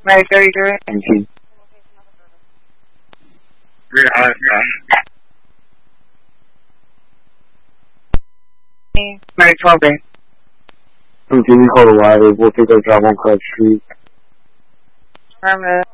933. Thank you. 912A. Continue hold while able to go travel cross street. Affirmative.